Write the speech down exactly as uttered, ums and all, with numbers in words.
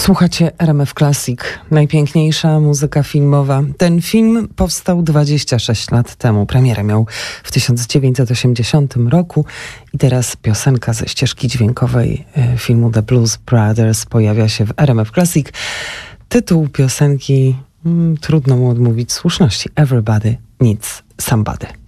Słuchacie R M F Classic, najpiękniejsza muzyka filmowa. Ten film powstał dwadzieścia sześć lat temu. Premierę miał w tysiąc dziewięćset osiemdziesiątym roku i teraz piosenka ze ścieżki dźwiękowej filmu The Blues Brothers pojawia się w R M F Classic. Tytuł piosenki, hmm, trudno mu odmówić słuszności. Everybody Needs Somebody.